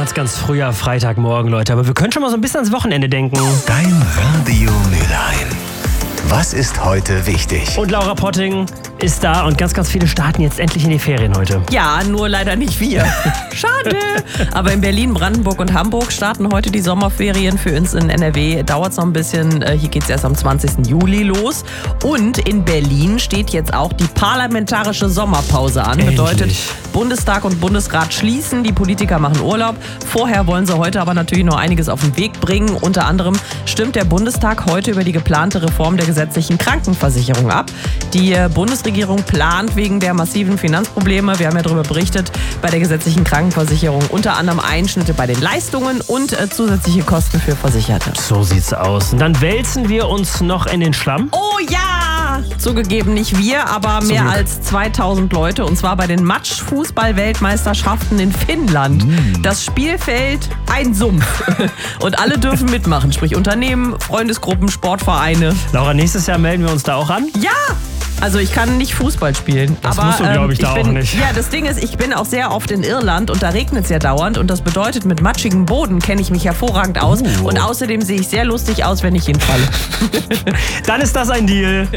ganz früher Freitagmorgen, Leute. Aber wir können schon mal so ein bisschen ans Wochenende denken. Dein Radio Mülheim. Was ist heute wichtig? Und Laura Potting ist da und ganz viele starten jetzt endlich in die Ferien heute. Ja, nur leider nicht wir. Schade. Aber in Berlin, Brandenburg und Hamburg starten heute die Sommerferien. Für uns in NRW dauert es noch ein bisschen. Hier geht es erst am 20. Juli los. Und in Berlin steht jetzt auch die parlamentarische Sommerpause an. Endlich. Bedeutet, Bundestag und Bundesrat schließen. Die Politiker machen Urlaub. Vorher wollen sie heute aber natürlich noch einiges auf den Weg bringen. Unter anderem stimmt der Bundestag heute über die geplante Reform der gesetzlichen Krankenversicherung ab. Die Bundesregierung plant wegen der massiven Finanzprobleme, wir haben ja darüber berichtet, bei der gesetzlichen Krankenversicherung unter anderem Einschnitte bei den Leistungen und zusätzliche Kosten für Versicherte. So sieht's aus. Und dann wälzen wir uns noch in den Schlamm. Oh ja! Zugegeben nicht wir, aber mehr Glück. als 2000 Leute, und zwar bei den Matsch-Fußball-Weltmeisterschaften in Finnland. Das Spielfeld ein Sumpf. Und alle dürfen mitmachen, sprich Unternehmen, Freundesgruppen, Sportvereine. Laura, nächstes Jahr melden wir uns da auch an. Ja! Also ich kann nicht Fußball spielen. Das aber, musst du, glaub ich, da auch nicht. Ja, das Ding ist, ich bin auch sehr oft in Irland und da regnet es ja dauernd. Und das bedeutet, mit matschigem Boden kenne ich mich hervorragend aus. Und außerdem sehe ich sehr lustig aus, wenn ich hinfalle. Dann ist das ein Deal.